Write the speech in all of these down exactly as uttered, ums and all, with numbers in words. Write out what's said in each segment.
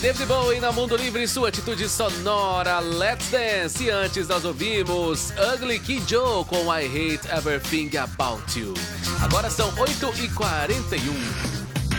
David Bowie na Mundo Livre, sua atitude sonora, Let's Dance. E antes nós ouvimos Ugly Kid Joe com I Hate Everything About You. Agora são oito e quarenta e um.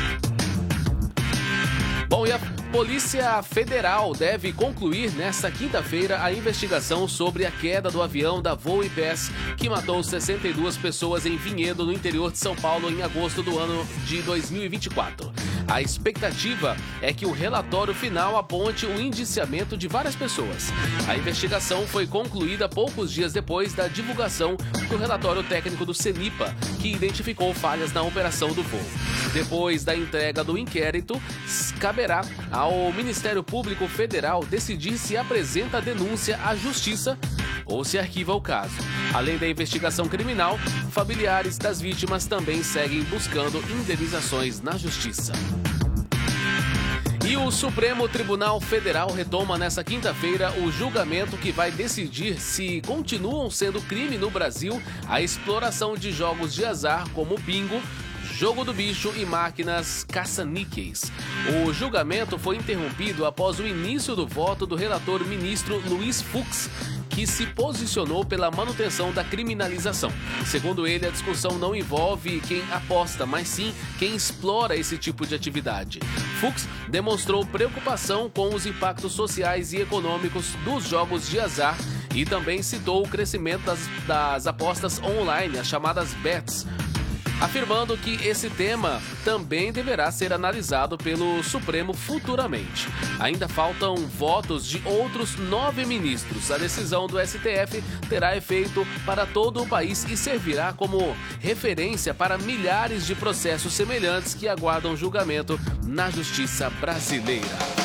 Bom, e a Polícia Federal deve concluir nesta quinta-feira a investigação sobre a queda do avião da Voo I P E S que matou sessenta e duas pessoas em Vinhedo, no interior de São Paulo, em agosto do ano de dois mil e vinte e quatro. A expectativa é que o relatório final aponte o indiciamento de várias pessoas. A investigação foi concluída poucos dias depois da divulgação do relatório técnico do CENIPA, que identificou falhas na operação do voo. Depois da entrega do inquérito, caberá ao Ministério Público Federal decidir se apresenta a denúncia à Justiça ou se arquiva o caso. Além da investigação criminal, familiares das vítimas também seguem buscando indenizações na Justiça. E o Supremo Tribunal Federal retoma nesta quinta-feira o julgamento que vai decidir se continuam sendo crime no Brasil a exploração de jogos de azar como bingo, jogo do bicho e máquinas caça-níqueis. O julgamento foi interrompido após o início do voto do relator ministro Luiz Fux, que se posicionou pela manutenção da criminalização. Segundo ele, a discussão não envolve quem aposta, mas sim quem explora esse tipo de atividade. Fux demonstrou preocupação com os impactos sociais e econômicos dos jogos de azar e também citou o crescimento das, das apostas online, as chamadas bets, afirmando que esse tema também deverá ser analisado pelo Supremo futuramente. Ainda faltam votos de outros nove ministros. A decisão do S T F terá efeito para todo o país e servirá como referência para milhares de processos semelhantes que aguardam julgamento na justiça brasileira.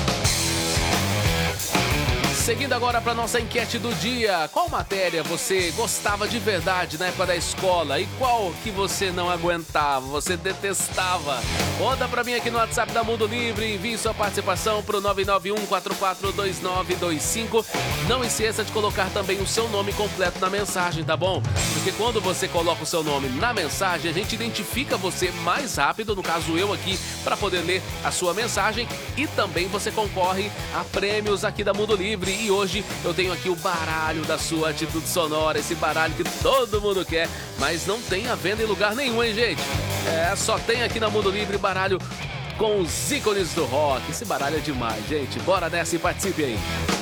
Seguindo agora para nossa enquete do dia, qual matéria você gostava de verdade na época da escola e qual que você não aguentava, você detestava? Conta para mim aqui no WhatsApp da Mundo Livre, envie sua participação para o nove nove um quatro quatro dois nove dois cinco. Não esqueça de colocar também o seu nome completo na mensagem, tá bom? Porque quando você coloca o seu nome na mensagem, a gente identifica você mais rápido, no caso eu aqui, para poder ler a sua mensagem, e também você concorre a prêmios aqui da Mundo Livre. E hoje eu tenho aqui o baralho da sua atitude sonora, esse baralho que todo mundo quer, mas não tem à venda em lugar nenhum, hein, gente? É, só tem aqui na Mundo Livre baralho com os ícones do rock. Esse baralho é demais, gente. Bora nessa e participe aí.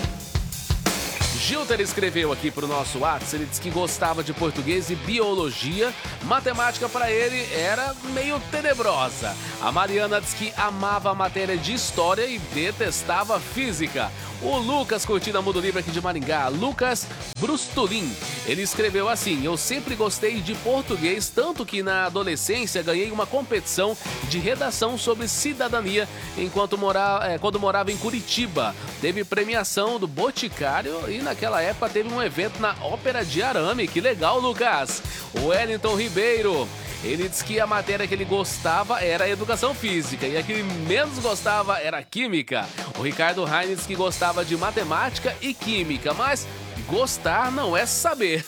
Gilter escreveu aqui pro nosso WhatsApp, ele disse que gostava de português e biologia. Matemática para ele era meio tenebrosa. A Mariana disse que amava a matéria de história e detestava física. O Lucas, curtindo a Mundo Livre aqui de Maringá, Lucas Brustolin, ele escreveu assim: eu sempre gostei de português, tanto que na adolescência ganhei uma competição de redação sobre cidadania enquanto mora, é, quando morava em Curitiba. Teve premiação do Boticário e naquela época teve um evento na Ópera de Arame. Que legal, Lucas! O Wellington Ribeiro, ele disse que a matéria que ele gostava era a educação física e a que ele menos gostava era a química. O Ricardo Heinz disse que gostava de matemática e química, mas gostar não é saber.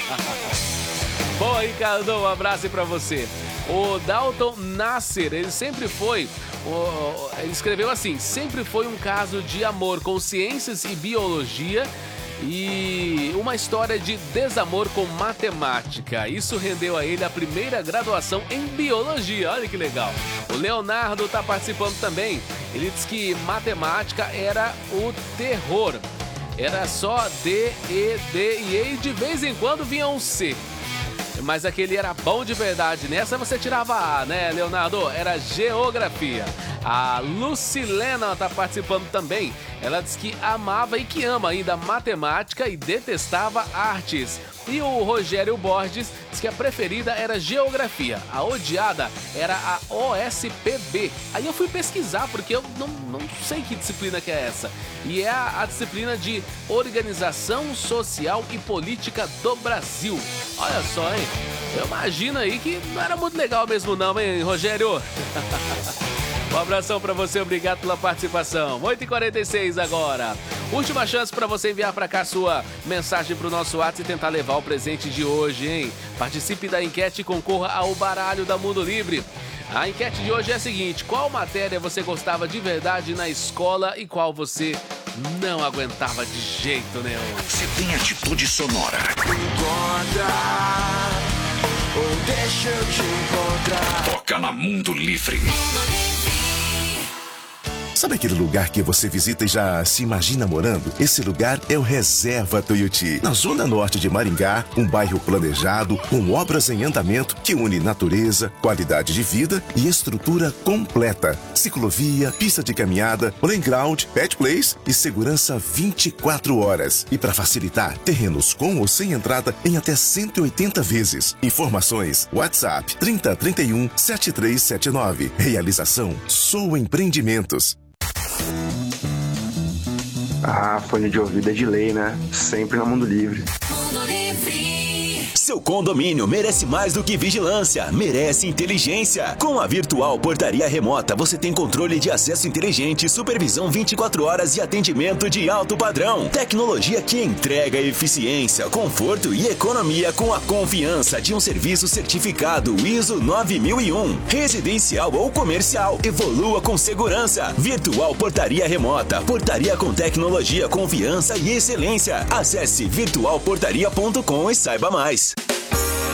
Bom, Ricardo, um abraço aí pra você. O Dalton Nasser, ele sempre foi, o, ele escreveu assim, sempre foi um caso de amor com ciências e biologia, e uma história de desamor com matemática. Isso rendeu a ele a primeira graduação em biologia. Olha que legal. O Leonardo está participando também. Ele diz que matemática era o terror. Era só D, E, D e E e de vez em quando vinha um C. Mas aquele era bom de verdade. Nessa você tirava A, né, Leonardo? Era geografia. A Lucilena está participando também. Ela diz que amava e que ama ainda matemática e detestava artes. E o Rogério Borges diz que a preferida era geografia. A odiada era a O S P B. Aí eu fui pesquisar, porque eu não, não sei que disciplina que é essa. E é a, a disciplina de Organização Social e Política do Brasil. Olha só, hein? Eu imagino aí que não era muito legal mesmo não, hein, Rogério? Um abração pra você, obrigado pela participação. oito e quarenta e seis agora. Última chance pra você enviar pra cá sua mensagem pro nosso WhatsApp e tentar levar o presente de hoje, hein? Participe da enquete e concorra ao baralho da Mundo Livre. A enquete de hoje é a seguinte: qual matéria você gostava de verdade na escola e qual você não aguentava de jeito nenhum? Você tem atitude sonora. Encontra, ou deixa eu te encontrar. Toca na Mundo Livre. Sabe aquele lugar que você visita e já se imagina morando? Esse lugar é o Reserva Tuiuti, na zona norte de Maringá, um bairro planejado, com obras em andamento que une natureza, qualidade de vida e estrutura completa. Ciclovia, pista de caminhada, playground, pet place e segurança vinte e quatro horas. E para facilitar, terrenos com ou sem entrada em até cento e oitenta vezes. Informações, WhatsApp trinta, trinta e um, setenta e três setenta e nove. Realização, Sou Empreendimentos. Ah, fone de ouvido é de lei, né? Sempre na Mundo Livre. Mundo Livre. Seu condomínio merece mais do que vigilância, merece inteligência. Com a Virtual Portaria Remota, você tem controle de acesso inteligente, supervisão vinte e quatro horas e atendimento de alto padrão. Tecnologia que entrega eficiência, conforto e economia com a confiança de um serviço certificado I S O nove mil e um. Residencial ou comercial, evolua com segurança. Virtual Portaria Remota, portaria com tecnologia, confiança e excelência. Acesse virtual portaria ponto com e saiba mais.